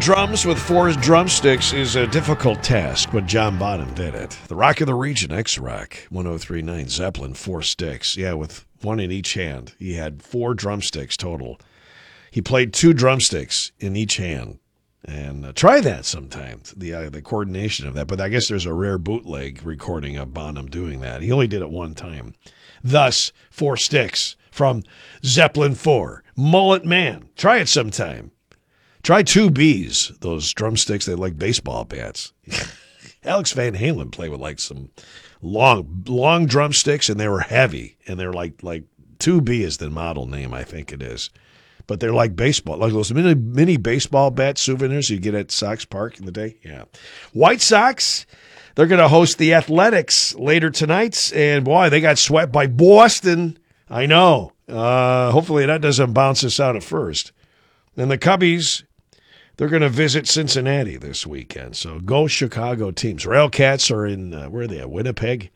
drums with 4 drumsticks is a difficult task, but John Bonham did it. The Rock of the Region, X-Rock, 103.9, Zeppelin, 4 sticks. Yeah, with 1 in each hand. He had 4 drumsticks total. He played 2 drumsticks in each hand. And try that sometime, the coordination of that. But I guess there's a rare bootleg recording of Bonham doing that. He only did it 1 time. Thus, 4 sticks from Zeppelin 4. Mullet Man. Try it sometime. Try 2 Bs, those drumsticks, they like baseball bats. Alex Van Halen played with like some long drumsticks, and they were heavy. And they're like 2B is the model name, I think it is. But they're like baseball, like those mini baseball bat souvenirs you get at Sox Park in the day. Yeah. White Sox, they're going to host the Athletics later tonight. And, boy, they got swept by Boston. I know. Hopefully that doesn't bounce us out at first. And the Cubbies, they're going to visit Cincinnati this weekend. So go Chicago teams. Railcats are in, where are they at, Winnipeg?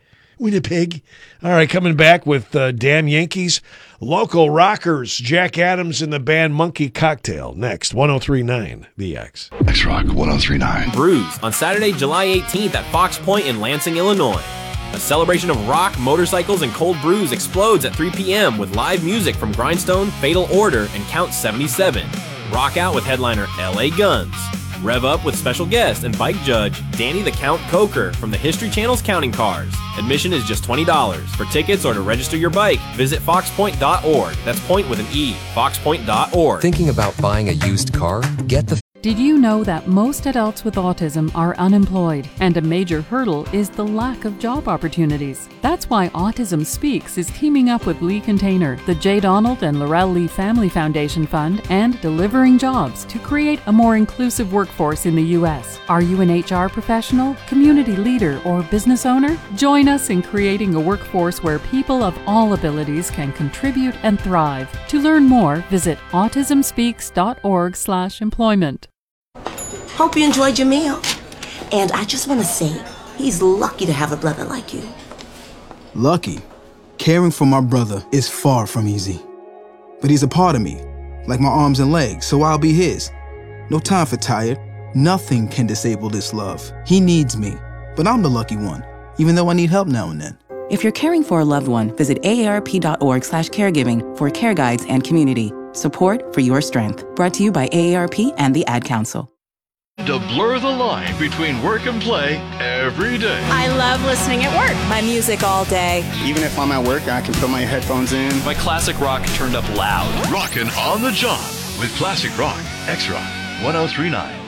All right, coming back with Damn Yankees. Local rockers, Jack Adams and the band Monkey Cocktail. Next, 103.9 The X. X-Rock 103.9. Brews on Saturday, July 18th at Fox Point in Lansing, Illinois. A celebration of rock, motorcycles, and cold brews explodes at 3 p.m. with live music from Grindstone, Fatal Order, and Count 77. Rock out with headliner LA Guns. Rev up with special guest and bike judge Danny the Count Coker from the History Channel's Counting Cars. Admission is just $20. For tickets or to register your bike, visit foxpoint.org. That's point with an E, foxpoint.org. Thinking about buying a used car? Get the Did you know that most adults with autism are unemployed, and a major hurdle is the lack of job opportunities? That's why Autism Speaks is teaming up with Lee Container, the J. Donald and Laurel Lee Family Foundation Fund, and Delivering Jobs to create a more inclusive workforce in the U.S. Are you an HR professional, community leader, or business owner? Join us in creating a workforce where people of all abilities can contribute and thrive. To learn more, visit autismspeaks.org/employment. Hope you enjoyed your meal. And I just want to say, he's lucky to have a brother like you. Lucky? Caring for my brother is far from easy. But he's a part of me, like my arms and legs, so I'll be his. No time for tired. Nothing can disable this love. He needs me, but I'm the lucky one, even though I need help now and then. If you're caring for a loved one, visit aarp.org/caregiving for care guides and community. Support for your strength. Brought to you by AARP and the Ad Council. To blur the line between work and play every day. I love listening at work. My music all day. Even if I'm at work, I can put my headphones in. My classic rock turned up loud. Rockin' on the job with classic rock. X-Rock 103.9.